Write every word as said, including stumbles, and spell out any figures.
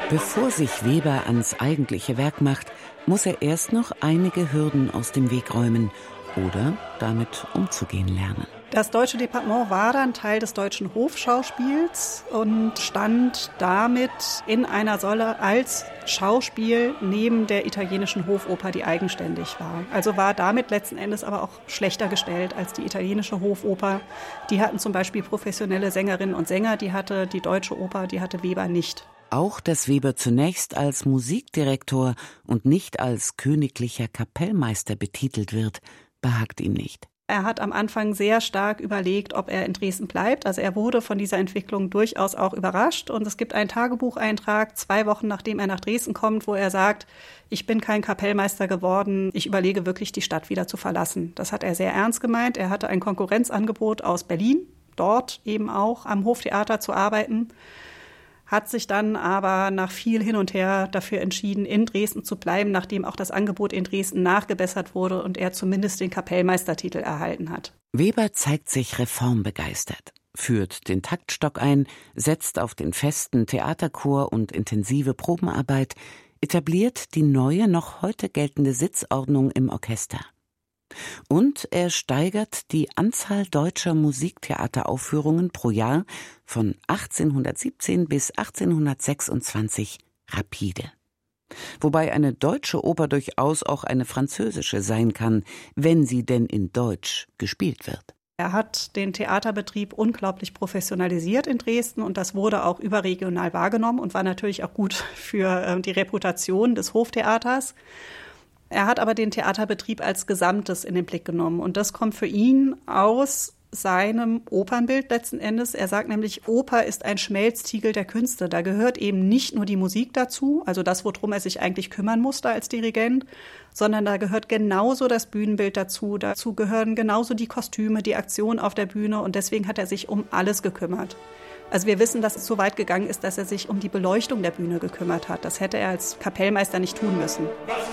Bevor sich Weber ans eigentliche Werk macht, muss er erst noch einige Hürden aus dem Weg räumen oder damit umzugehen lernen. Das Deutsche Departement war dann Teil des Deutschen Hofschauspiels und stand damit in einer Säule als Schauspiel neben der italienischen Hofoper, die eigenständig war. Also war damit letzten Endes aber auch schlechter gestellt als die italienische Hofoper. Die hatten zum Beispiel professionelle Sängerinnen und Sänger, die hatte die Deutsche Oper, die hatte Weber nicht. Auch dass Weber zunächst als Musikdirektor und nicht als königlicher Kapellmeister betitelt wird, behagt ihm nicht. Er hat am Anfang sehr stark überlegt, ob er in Dresden bleibt. Also er wurde von dieser Entwicklung durchaus auch überrascht. Und es gibt einen Tagebucheintrag, zwei Wochen nachdem er nach Dresden kommt, wo er sagt, ich bin kein Kapellmeister geworden, ich überlege wirklich, die Stadt wieder zu verlassen. Das hat er sehr ernst gemeint. Er hatte ein Konkurrenzangebot aus Berlin, dort eben auch am Hoftheater zu arbeiten. Hat sich dann aber nach viel hin und her dafür entschieden, in Dresden zu bleiben, nachdem auch das Angebot in Dresden nachgebessert wurde und er zumindest den Kapellmeistertitel erhalten hat. Weber zeigt sich reformbegeistert, führt den Taktstock ein, setzt auf den festen Theaterchor und intensive Probenarbeit, etabliert die neue, noch heute geltende Sitzordnung im Orchester. Und er steigert die Anzahl deutscher Musiktheateraufführungen pro Jahr von achtzehnhundertsiebzehn bis achtzehnhundertsechsundzwanzig rapide. Wobei eine deutsche Oper durchaus auch eine französische sein kann, wenn sie denn in Deutsch gespielt wird. Er hat den Theaterbetrieb unglaublich professionalisiert in Dresden und das wurde auch überregional wahrgenommen und war natürlich auch gut für die Reputation des Hoftheaters. Er hat aber den Theaterbetrieb als Gesamtes in den Blick genommen. Und das kommt für ihn aus seinem Opernbild letzten Endes. Er sagt nämlich, Oper ist ein Schmelztiegel der Künste. Da gehört eben nicht nur die Musik dazu, also das, worum er sich eigentlich kümmern musste als Dirigent, sondern da gehört genauso das Bühnenbild dazu. Dazu gehören genauso die Kostüme, die Aktion auf der Bühne. Und deswegen hat er sich um alles gekümmert. Also wir wissen, dass es so weit gegangen ist, dass er sich um die Beleuchtung der Bühne gekümmert hat. Das hätte er als Kapellmeister nicht tun müssen.